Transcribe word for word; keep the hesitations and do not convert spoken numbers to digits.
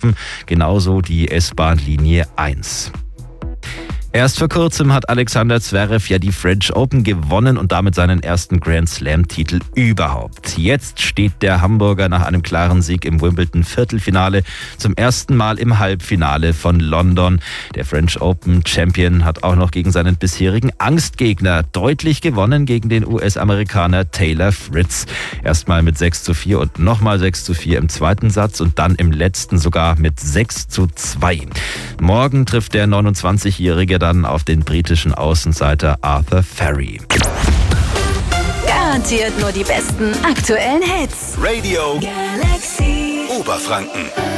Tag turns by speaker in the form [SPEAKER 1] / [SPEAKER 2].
[SPEAKER 1] Flughafen, genauso die S-Bahn-Linie eins. Erst vor kurzem hat Alexander Zverev ja die French Open gewonnen und damit seinen ersten Grand Slam-Titel überhaupt. Jetzt steht der Hamburger nach einem klaren Sieg im Wimbledon-Viertelfinale zum ersten Mal im Halbfinale von London. Der French Open-Champion hat auch noch gegen seinen bisherigen Angstgegner deutlich gewonnen, gegen den U S-Amerikaner Taylor Fritz. Erstmal mit sechs zu vier und nochmal sechs zu vier im zweiten Satz und dann im letzten sogar mit sechs zu zwei. Morgen trifft der neunundzwanzigjährige dann auf den britischen Außenseiter Arthur Ferry.
[SPEAKER 2] Garantiert nur die besten aktuellen Hits.
[SPEAKER 3] Radio
[SPEAKER 2] Galaxy
[SPEAKER 3] Oberfranken.